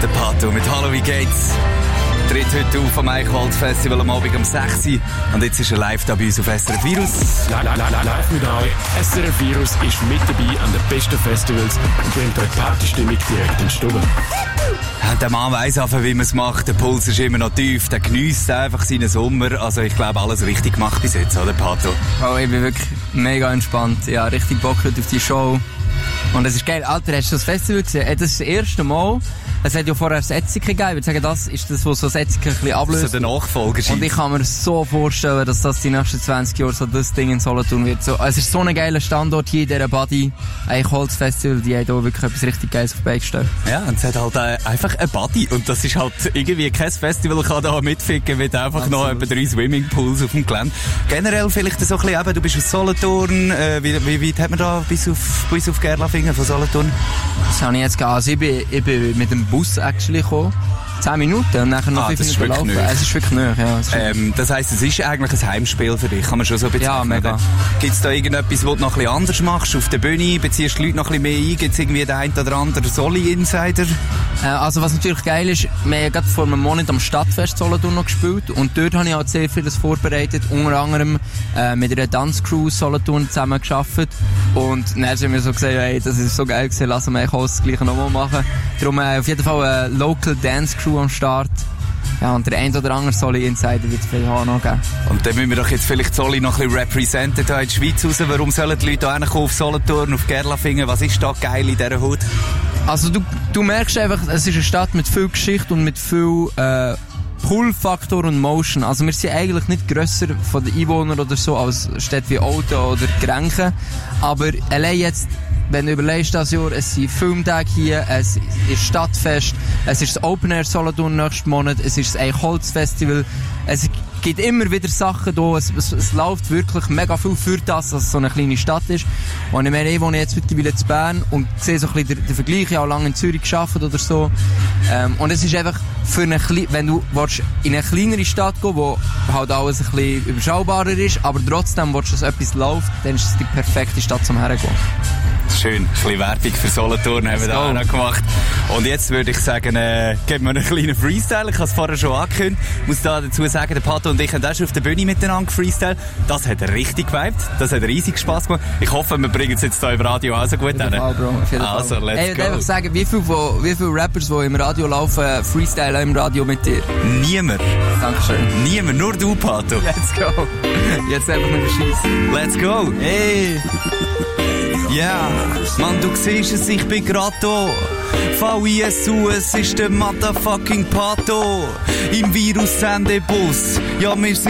Der Pato mit «Hallo, wie geht's?» tritt heute auf am Eichholz Festival am Abend um 6 Uhr. Und jetzt ist er live da bei uns auf SRF Virus. Live mit euch. SRF Virus ist mit dabei an den besten Festivals und bringt euch Partystimmung direkt in die Stube. Der Mann weiss einfach, wie man es macht. Der Puls ist immer noch tief. Der geniesst einfach seinen Sommer. Also ich glaube, alles richtig gemacht bis jetzt, oder Pato? Oh, ich bin wirklich mega entspannt. Ja, richtig Bock auf die Show. Und es ist geil. Alter, hast du das Festival gesehen? Das ist das erste Mal. Es hat ja vorher das Etzike gegeben. Ich würde sagen, das ist das, was so das Etzike ein bisschen ablöst. So der Nachfolger. Und ich kann mir so vorstellen, dass das die nächsten 20 Jahre so das Ding in Solothurn wird. So, es ist so ein geiler Standort hier in dieser Body. Eichholz Festival, die haben hier wirklich etwas richtig Geiles auf die Beine gestellt. Ja, und es hat halt einfach eine Body. Und das ist halt irgendwie kein Festival kann da mitficken mit einfach noch etwa 3 Swimmingpools auf dem Gelände. Generell vielleicht so ein bisschen eben, du bist aus Solothurn. Wie weit hat man da bis auf Gerlafingen von Solothurn? Das habe ich jetzt gehabt. Also ich bin mit dem Bus actually gekommen. 10 Minuten und nachher noch 5 Minuten laufen. Es ist wirklich nahe, ja. Das heisst, es ist eigentlich ein Heimspiel für dich, kann man schon so bezeichnen? Ja, mega. Gibt es da irgendetwas, was du noch ein bisschen anders machst? Auf der Bühne beziehst du die Leute noch ein bisschen mehr ein? Gibt es irgendwie den einen oder anderen Soli-Insider? Also was natürlich geil ist, wir haben gerade vor einem Monat am Stadtfest Solothurn noch gespielt und dort habe ich halt sehr vieles vorbereitet, unter anderem mit einer Dance-Crew Solothurn zusammen gearbeitet und dann haben wir so gesagt, hey, das ist so geil gewesen, lassen wir eigentlich alles das Gleiche nochmal machen. Darum auf jeden Fall eine Local Dance-Crew am Start. Ja, und der ein oder andere Soli-Insider wird es vielleicht auch noch geben. Und dann müssen wir doch jetzt vielleicht Soli noch ein bisschen representen hier in der Schweiz raus. Warum sollen die Leute hier auf Solothurn, auf Gerlafingen? Was ist da geil in dieser Hut? Also du merkst einfach, es ist eine Stadt mit viel Geschichte und mit viel Pull-Faktor und Motion. Also wir sind eigentlich nicht grösser von den Einwohnern oder so als Städte wie Olten oder Grenchen. Aber allein jetzt, wenn du überlegst, das Jahr, es sind Filmtage hier, es ist Stadtfest, es ist das Open Air Solothurn nächsten Monat, es ist das Eichholz Festival, es gibt immer wieder Sachen da, es läuft wirklich mega viel für das, dass es so eine kleine Stadt ist. Und ich meine, ich wohne jetzt mittlerweile in Bern und sehe so ein bisschen den Vergleich, ich habe auch lange in Zürich gearbeitet oder so. Und es ist einfach für wenn du in eine kleinere Stadt gehen, wo halt alles ein bisschen überschaubarer ist, aber trotzdem willst du, dass etwas läuft, dann ist es die perfekte Stadt zum Hergehen. Schön, ein bisschen Werbung für Solothurn haben wir da auch noch gemacht. Und jetzt würde ich sagen, geben wir einen kleinen Freestyle. Ich habe es vorher schon angekündigt. Ich muss da dazu sagen, der Pato und ich haben auch schon auf der Bühne miteinander gefreestylt. Das hat richtig geweibt. Das hat riesig Spass gemacht. Ich hoffe, wir bringen es jetzt hier im Radio auch so gut hin. Also, let's go. Ich würde einfach sagen, wie viele Rappers, die im Radio laufen, freestylen im Radio mit dir? Niemand. Dankeschön. Niemand, nur du, Pato. Let's go. Jetzt einfach nur schießen. Let's go. Hey. Ja, yeah. Mann, du siehst es, ich bin grad da. VISU, es ist der motherfucking Pato. Im Virus-Sendebus. Ja, wir sind